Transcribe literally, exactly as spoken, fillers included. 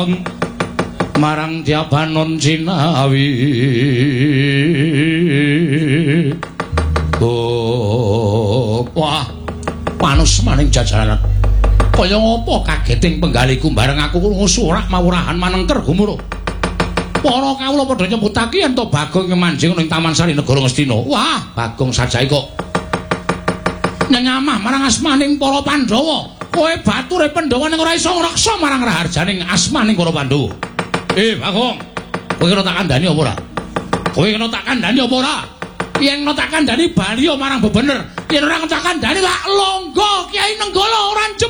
marang Jabanon Cinawi. Oh, wah, manus maning jajaran. Kaya ngopo kageting penggaliku bareng aku krungu surak mawurahan manengker gumuruh. Para kawula padha nyebutake ento Bagong manjing ning Taman Sari Negara Ngastina. Wah, Bagong sajae kok nyenyamah marang asmaning para Pandhawa. Kowe bature Pandhawa ning ora iso ngreksa marang raharjaning asmaning para Pandhawa. Eh, Bagong, kowe kena tak kandhani apa ora? Kowe kena tak kandhani apa ora? Yen kena tak kandhani bali marang bebener. Yen ora tak kandhani lak longgo Kyai Nenggala ora